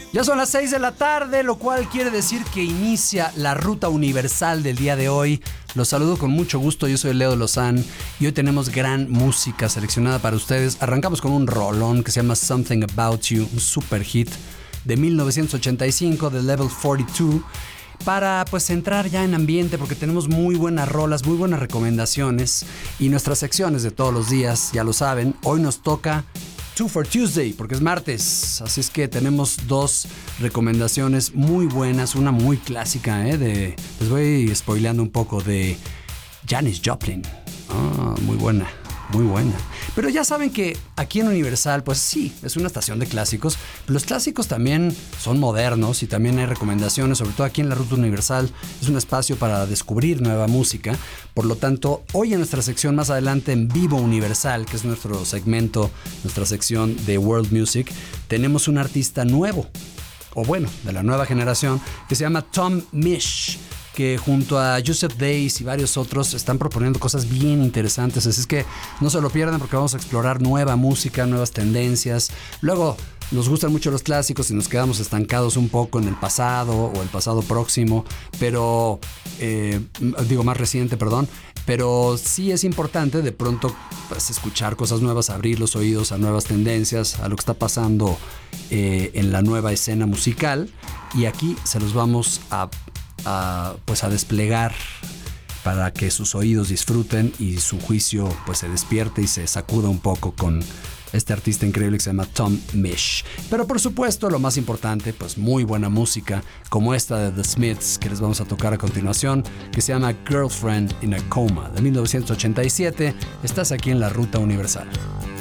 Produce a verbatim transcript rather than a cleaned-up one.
Ya son las seis de la tarde, lo cual quiere decir que inicia la ruta universal del día de hoy. Los saludo con mucho gusto, yo soy Leo Lozán y hoy tenemos gran música seleccionada para ustedes. Arrancamos con un rolón que se llama Something About You, un super hit de mil novecientos ochenta y cinco de Level cuarenta y dos. Para pues entrar ya en ambiente, porque tenemos muy buenas rolas, muy buenas recomendaciones y nuestras secciones de todos los días, ya lo saben. Hoy nos toca Two for Tuesday, porque es martes, así es que tenemos dos recomendaciones muy buenas, una muy clásica, ¿eh? De, les voy spoileando un poco, de Janis Joplin. Ah, muy buena, muy buena. Pero ya saben que aquí en Universal, pues sí, es una estación de clásicos, pero los clásicos también son modernos y también hay recomendaciones, sobre todo aquí en la Ruta Universal. Es un espacio para descubrir nueva música. Por lo tanto, hoy en nuestra sección más adelante en Vivo Universal, que es nuestro segmento, nuestra sección de World Music, tenemos un artista nuevo, o bueno, de la nueva generación, que se llama Tom Misch, que junto a Yusef Days y varios otros están proponiendo cosas bien interesantes. Así es que no se lo pierdan, porque vamos a explorar nueva música, nuevas tendencias. Luego nos gustan mucho los clásicos y nos quedamos estancados un poco en el pasado o el pasado próximo, pero eh, digo más reciente, perdón. Pero sí es importante de pronto pues, escuchar cosas nuevas, abrir los oídos a nuevas tendencias, a lo que está pasando eh, en la nueva escena musical. Y aquí se los vamos a A, pues a desplegar para que sus oídos disfruten y su juicio pues se despierte y se sacuda un poco con este artista increíble que se llama Tom Misch. Pero por supuesto, lo más importante, pues muy buena música, como esta de The Smiths que les vamos a tocar a continuación, que se llama Girlfriend in a Coma, de mil novecientos ochenta y siete. Estás aquí en la Ruta Universal.